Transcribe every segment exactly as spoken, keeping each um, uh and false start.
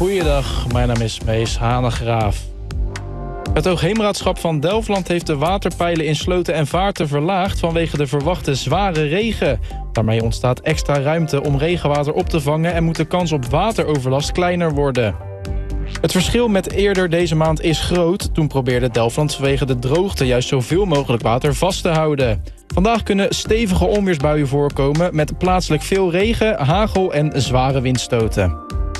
Goeiedag, mijn naam is Mees Hanegraaf. Het Hoogheemraadschap van Delfland heeft de waterpeilen in sloten en vaarten verlaagd vanwege de verwachte zware regen. Daarmee ontstaat extra ruimte om regenwater op te vangen en moet de kans op wateroverlast kleiner worden. Het verschil met eerder deze maand is groot. Toen probeerde Delfland vanwege de droogte juist zoveel mogelijk water vast te houden. Vandaag kunnen stevige onweersbuien voorkomen met plaatselijk veel regen, hagel en zware windstoten.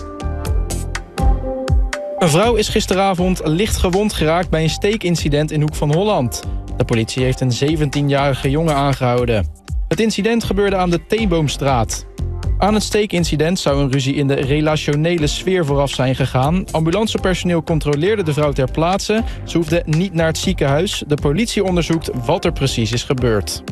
Een vrouw is gisteravond licht gewond geraakt bij een steekincident in Hoek van Holland. De politie heeft een zeventienjarige jongen aangehouden. Het incident gebeurde aan de Theeboomstraat. Aan het steekincident zou een ruzie in de relationele sfeer vooraf zijn gegaan. Ambulancepersoneel controleerde de vrouw ter plaatse. Ze hoefde niet naar het ziekenhuis. De politie onderzoekt wat er precies is gebeurd.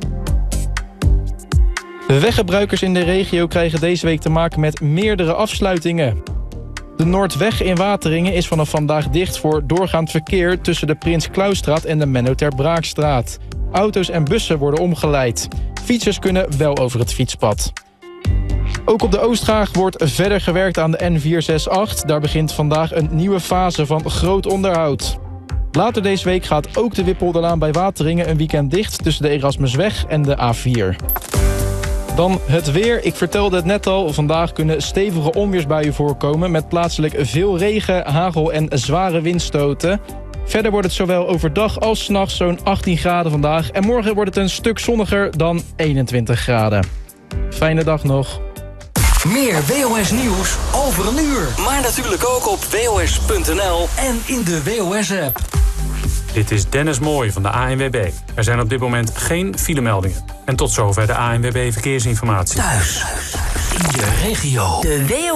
De weggebruikers in de regio krijgen deze week te maken met meerdere afsluitingen. De Noordweg in Wateringen is vanaf vandaag dicht voor doorgaand verkeer tussen de Prins Clausstraat en de Menno ter Braakstraat. Auto's en bussen worden omgeleid. Fietsers kunnen wel over het fietspad. Ook op de Oostgraag wordt verder gewerkt aan de N vier zes acht. Daar begint vandaag een nieuwe fase van groot onderhoud. Later deze week gaat ook de Wippolderlaan bij Wateringen een weekend dicht tussen de Erasmusweg en de A vier. Dan het weer. Ik vertelde het net al. Vandaag kunnen stevige onweersbuien voorkomen met plaatselijk veel regen, hagel en zware windstoten. Verder wordt het zowel overdag als 's nachts zo'n achttien graden vandaag. En morgen wordt het een stuk zonniger dan eenentwintig graden. Fijne dag nog. Meer W O S nieuws over een uur. Maar natuurlijk ook op W O S punt N L en in de W O S-app. Dit is Dennis Mooij van de A N W B. Er zijn op dit moment geen filemeldingen. En tot zover de A N W B Verkeersinformatie. Thuis, in de regio. De W O